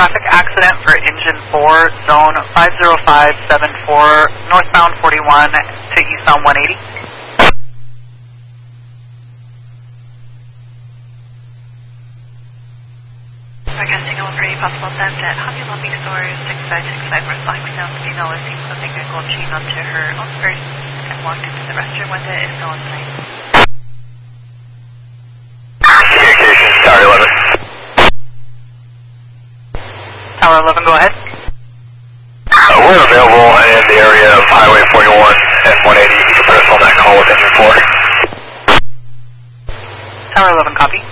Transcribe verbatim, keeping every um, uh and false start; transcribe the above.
traffic accident for engine four, zone five zero five seven four, northbound forty-one to eastbound one eighty. Forecasting over any possible attempt at Hobby Lobby Store six five six five North Blackstone. Female was seen slipping a gold chain onto her own purse and walked into the restroom with it. Is still on site. Communications, Tower eleven. Tower eleven, go ahead. Uh, we're available in the area of Highway forty-one and one eighty. You can put us on that call with engine four. Tower eleven, copy.